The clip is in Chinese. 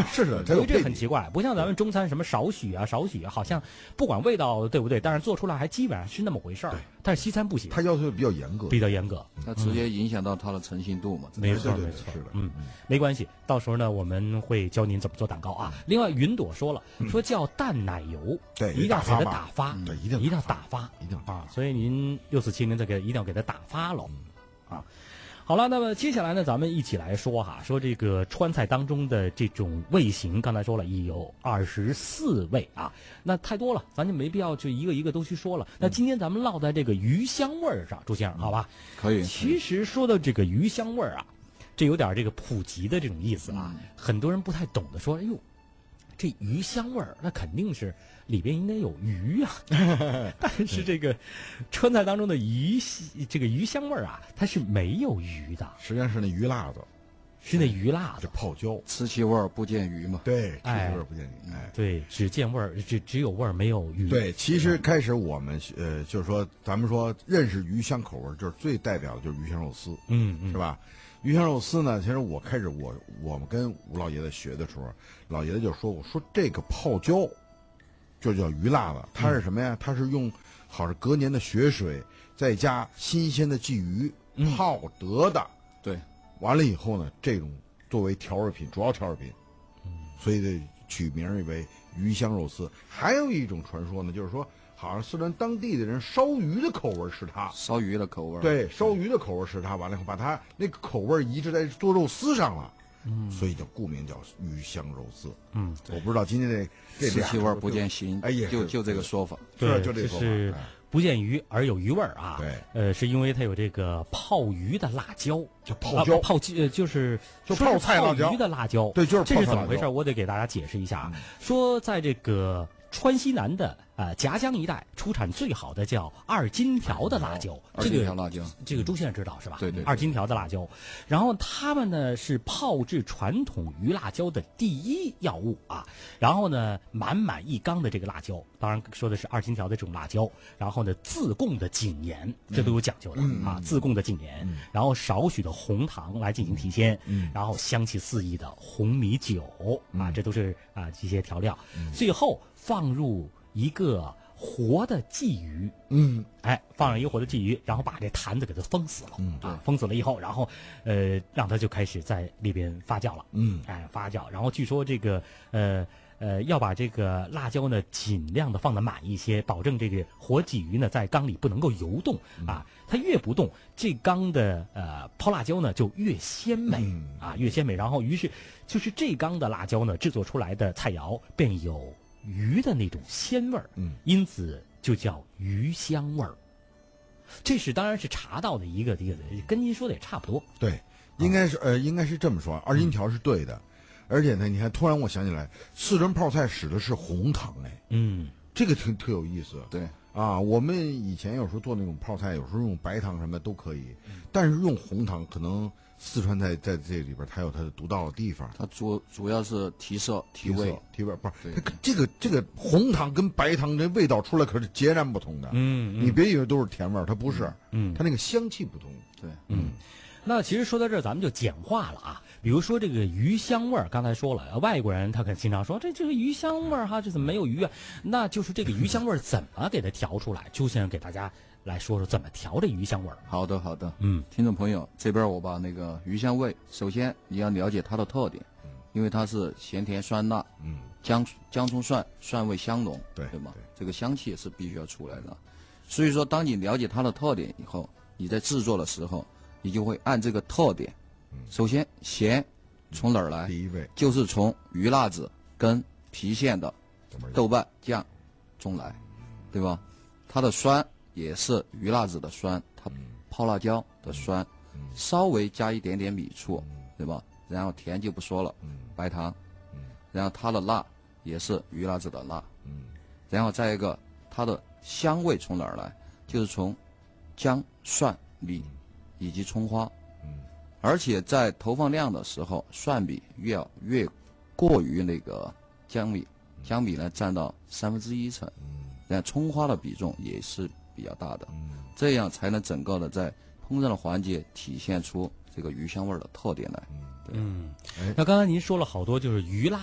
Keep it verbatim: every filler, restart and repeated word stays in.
是的， 所以这很奇怪，不像咱们中餐什么少许啊少许啊，好像不管味道对不对，但是做出来还基本上是那么回事儿。但是西餐不行， 它要求比较严格， 比较严格， 它直接影响到它的成型度嘛。 没错没错， 是的， 嗯，没关系，到时候呢我们会教您怎么做蛋糕啊。另外，云朵说了，说叫淡奶油， 对， 一定要给它打发， 对，一定一定要打发， 一定要啊。所以您六四七您这个一定要给它打发喽，啊。好了，那么接下来呢，咱们一起来说哈，说这个川菜当中的这种味型，刚才说了已有二十四味啊，那太多了，咱就没必要就一个一个都去说了。那今天咱们落在这个鱼香味儿上，朱先生，好吧？ 可以。 其实说到这个鱼香味儿啊，这有点这个普及的这种意思啊，嗯、很多人不太懂得说，哎呦，这鱼香味儿，那肯定是里边应该有鱼啊，但是这个川菜当中的鱼这个鱼香味儿啊，它是没有鱼的， 实际上是那鱼辣子， 是那鱼辣子， 泡椒， 吃其味儿不见鱼嘛。 对，吃其味儿不见鱼，哎， 对，只见味儿，只只有味儿没有鱼。 对，其实开始我们呃，就是说咱们说认识鱼香口味，就是最代表的就是鱼香肉丝， 嗯嗯， 是吧？鱼香肉丝呢，其实我开始我我们跟吴老爷子学的时候，老爷子就说我说这个泡椒就叫鱼辣子，它是什么呀？它是用好是隔年的血水，再加新鲜的鲫鱼泡得的。 嗯、对， 完了以后呢，这种作为调味品，主要调味品，嗯，所以得取名为鱼香肉丝。还有一种传说呢，就是说，好像四川当地的人烧鱼的口味是它， 烧鱼的口味， 对，烧鱼的口味是它。完了以后，把它那个口味移植在做肉丝上了。嗯，所以叫顾名叫鱼香肉丝。嗯，我不知道今天这这吃其味不见形， 哎呀， 就就这个说法， 对， 就这个说法， 是不见鱼而有鱼味儿啊。 对， 呃，是因为它有这个泡鱼的辣椒， 叫泡椒， 啊、泡呃就是就泡菜辣椒， 泡鱼的辣椒， 对，就是这是怎么回事？我得给大家解释一下啊。嗯、说在这个川西南的呃夹江一带出产最好的叫二金条的辣椒， 二金条辣椒， 这个朱先生知道是吧？ 对对， 二金条的辣椒。然后他们呢是泡制传统鱼辣椒的第一要务啊。然后呢，满满一缸的这个辣椒，当然说的是二金条的这种辣椒。然后呢，自贡的井盐，这都有讲究的、嗯、啊，自贡的井盐。嗯、然后少许的红糖来进行提鲜，嗯、然后香气四溢的红米酒、嗯、啊，这都是啊这些调料。嗯、最后放入一个活的鲫鱼，嗯，哎，放上一个活的鲫鱼，然后把这坛子给它封死了，嗯，啊，封死了以后，然后，呃，让它就开始在里边发酵了，嗯，哎，发酵，然后据说这个，呃呃，要把这个辣椒呢尽量的放得满一些，保证这个活鲫鱼呢在缸里不能够游动，啊，它越不动，这缸的呃泡辣椒呢就越鲜美，嗯、啊，越鲜美，然后于是就是这缸的辣椒呢制作出来的菜肴便有鱼的那种鲜味儿，嗯，因此就叫鱼香味儿。这是当然是茶道的一个一个，跟您说的也差不多。 对，应该是、啊、呃，应该是这么说，二金条是对的，嗯、而且呢，你看，突然我想起来，四川泡菜使的是红糖，哎，嗯，这个挺特有意思。 对啊，我们以前有时候做那种泡菜，有时候用白糖什么的都可以，嗯、但是用红糖可能。四川菜在这里边，它有它的独到的地方。 它主主要是提色、提味、 提味，不是它这个这个红糖跟白糖这味道出来可是截然不同的。嗯，嗯你别以为都是甜味，它不是。嗯，它那个香气不同。 对， 嗯。那其实说到这儿，咱们就简化了啊。比如说这个鱼香味儿，刚才说了，外国人他可能经常说这这个鱼香味儿哈，这怎么没有鱼啊？那就是这个鱼香味儿怎么给它调出来？朱先生给大家来说说怎么调这鱼香味儿。 好的，好的，嗯，听众朋友，这边我把那个鱼香味，首先你要了解它的特点，因为它是咸甜酸辣，嗯，姜姜葱蒜蒜味香浓， 对对吗？这个香气是必须要出来的。所以说，当你了解它的特点以后，你在制作的时候，你就会按这个特点。首先，咸从哪儿来？ 第一位就是从鱼辣子跟郫县的豆瓣酱中来，对吧？它的酸也是鱼辣子的酸，它泡辣椒的酸，稍微加一点点米醋，对吧？然后甜就不说了，白糖，然后它的辣也是鱼辣子的辣，然后再一个它的香味从哪儿来？就是从姜、蒜、米以及葱花。而且在投放量的时候，蒜米越越过于那个姜米，姜米呢占到三分之一成，然后葱花的比重也是比较大的，这样才能整个的在烹饪的环节体现出这个鱼香味的特点来。 嗯，那刚才您说了好多就是鱼辣